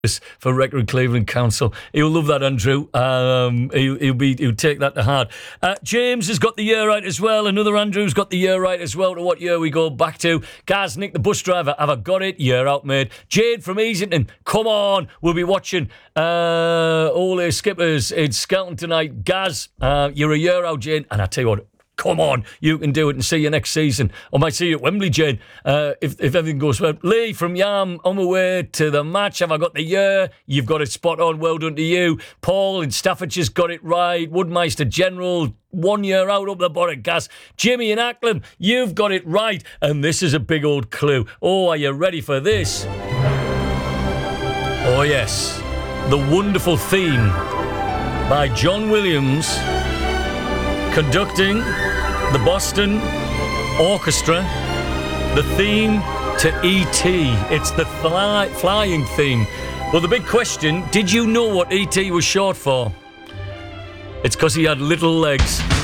for Wrecker Cleveland Council. He'll love that, Andrew. He'll take that to heart. James has got the year right as well. Another Andrew's got the year right as well. To what year we go back to? Gaz, Nick the bus driver, have I got it? Year out, mate. Jade from Easington, come on. We'll be watching all the skippers in Skelton tonight. Gaz, you're a year out, Jade. And I tell you what, come on, you can do it, and see you next season. I might see you at Wembley, Jane, if everything goes well. Lee from Yam, on my way to the match. Have I got the year? You've got it spot on. Well done to you. Paul in Staffordshire's got it right. Woodmeister General, 1 year out up the bottom gas. Jimmy in Acklam, you've got it right. And this is a big old clue. Oh, are you ready for this? Oh, yes. The wonderful theme by John Williams, conducting the Boston Orchestra, the theme to E.T. It's the flying theme. Well, the big question, did you know what E.T. was short for? It's because he had little legs.